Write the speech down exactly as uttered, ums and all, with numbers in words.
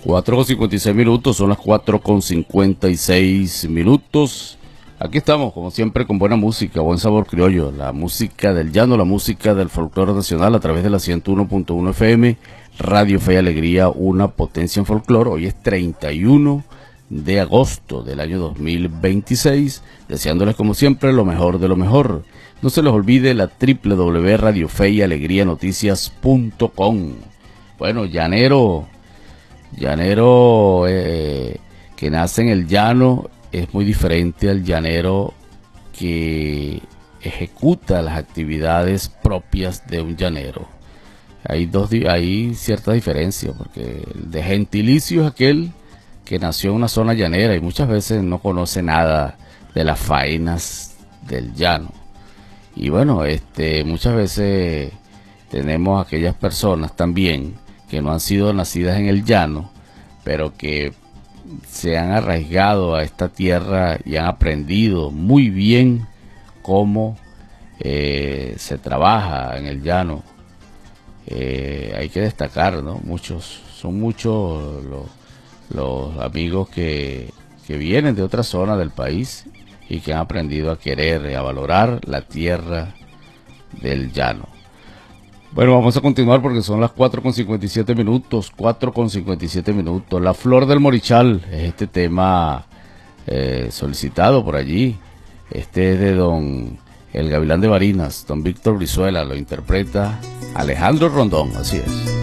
cuatro con cincuenta y seis minutos, son las cuatro con cincuenta y seis minutos. Aquí estamos, como siempre, con buena música, buen sabor criollo, la música del llano, la música del folclore nacional a través de la ciento uno punto uno F M, Radio Fe y Alegría, una potencia en folclore. Hoy es treinta y uno de agosto del año dos mil veintiséis, deseándoles como siempre lo mejor de lo mejor. No se les olvide la doble u doble u doble u punto radio fe y alegría noticias punto com. Bueno, llanero, llanero eh, que nace en el llano es muy diferente al llanero que ejecuta las actividades propias de un llanero. Hay dos, hay cierta diferencia, porque el de gentilicio es aquel que nació en una zona llanera y muchas veces no conoce nada de las faenas del llano. Y bueno, este, muchas veces tenemos aquellas personas también que no han sido nacidas en el llano, pero que se han arraigado a esta tierra y han aprendido muy bien cómo eh, se trabaja en el llano. Eh, hay que destacar, ¿no? Muchos, son muchos los, los amigos que, que vienen de otra zona del país y que han aprendido a querer y a valorar la tierra del llano. Bueno, vamos a continuar porque son las cuatro con cincuenta y siete minutos, cuatro con cincuenta y siete minutos. La Flor del Morichal es este tema eh, solicitado por allí. Este es de don El Gavilán de Barinas, don Víctor Brizuela, lo interpreta Alejandro Rondón, así es.